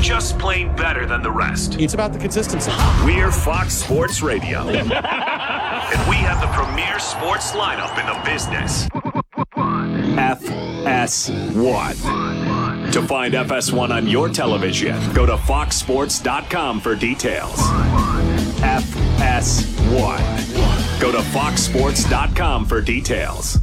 just plain better than the rest. It's about the consistency. We're Fox Sports Radio. And we have the premier sports lineup in the business. FS1. To find FS1 on your television, go to foxsports.com for details. FS1. Go to foxsports.com for details.